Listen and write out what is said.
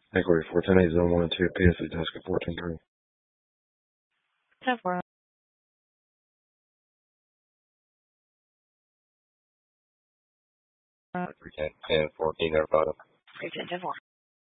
Inquiry 410 Zone 1 and 2, PSC task at 14-3. 10-4. 310, 10-14, 310, 10-4.